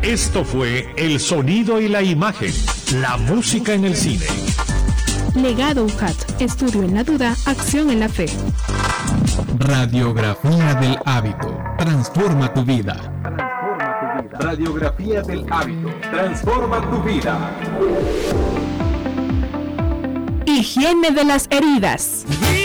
Esto fue El Sonido y la Imagen, la música en el cine. Legado UJAT, estudio en la duda, acción en la fe. Radiografía del hábito, transforma tu vida. Radiografía del hábito, transforma tu vida. Higiene de las heridas.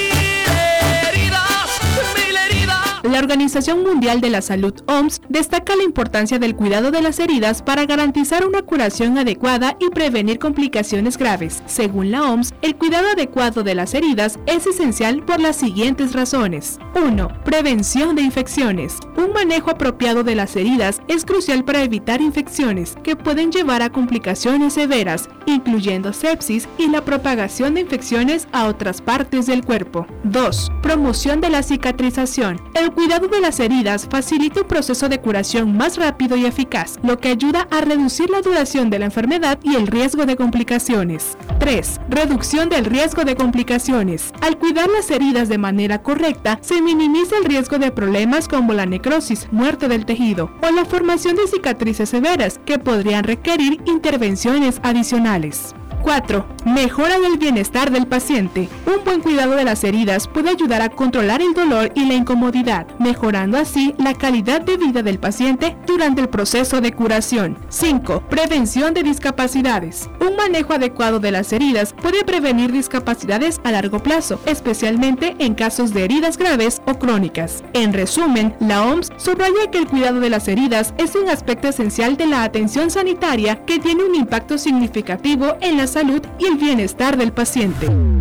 La Organización Mundial de la Salud, OMS, destaca la importancia del cuidado de las heridas para garantizar una curación adecuada y prevenir complicaciones graves. Según la OMS, el cuidado adecuado de las heridas es esencial por las siguientes razones. 1. Prevención de infecciones. Un manejo apropiado de las heridas es crucial para evitar infecciones que pueden llevar a complicaciones severas, incluyendo sepsis y la propagación de infecciones a otras partes del cuerpo. 2. Promoción de la cicatrización. El cuidado de las heridas facilita un proceso de curación más rápido y eficaz, lo que ayuda a reducir la duración de la enfermedad y el riesgo de complicaciones. 3. Reducción del riesgo de complicaciones. Al cuidar las heridas de manera correcta, se minimiza el riesgo de problemas como la necrosis, muerte del tejido o la formación de cicatrices severas que podrían requerir intervenciones adicionales. 4. Mejora del bienestar del paciente. Un buen cuidado de las heridas puede ayudar a controlar el dolor y la incomodidad, mejorando así la calidad de vida del paciente durante el proceso de curación. 5. Prevención de discapacidades. Un manejo adecuado de las heridas puede prevenir discapacidades a largo plazo, especialmente en casos de heridas graves o crónicas. En resumen, la OMS subraya que el cuidado de las heridas es un aspecto esencial de la atención sanitaria que tiene un impacto significativo en la salud y el bienestar del paciente.